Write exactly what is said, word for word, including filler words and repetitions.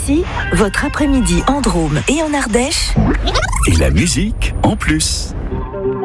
Ici, votre après-midi en Drôme et en Ardèche. Et la musique en plus.